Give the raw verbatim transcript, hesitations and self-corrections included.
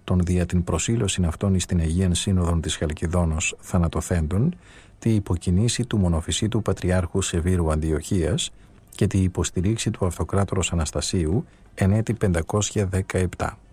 τον δια την προσήλωση αυτών εις την Αγίαν Σύνοδον της Χαλκιδόνος θανατοθέντων, τη υποκινήση του μονοφυσίτου Πατριάρχου Σεβήρου Αντιοχίας και τη υποστηρίξη του Αυτοκράτορος Αναστασίου εν έτη πεντακόσια δεκαεπτά.